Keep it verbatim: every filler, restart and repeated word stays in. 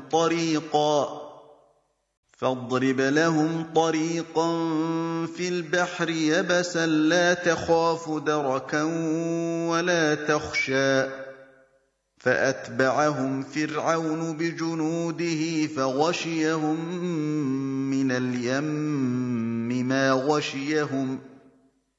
طَرِيقًا فاضرب لهم طريقا في البحر يبسا لا تخاف دركا ولا تخشى فأتبعهم فرعون بجنوده فغشيهم من اليم ما غشيهم